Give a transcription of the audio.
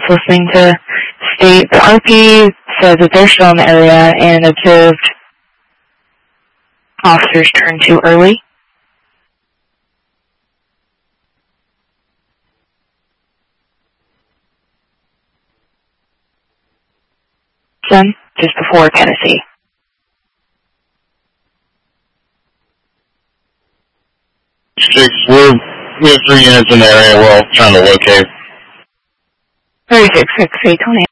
listening to state. The RP says that they're still in the area and observed officers turn too early. Just before Tennessee. We have 3 units in the area. We're all trying to locate. 36-6, 820.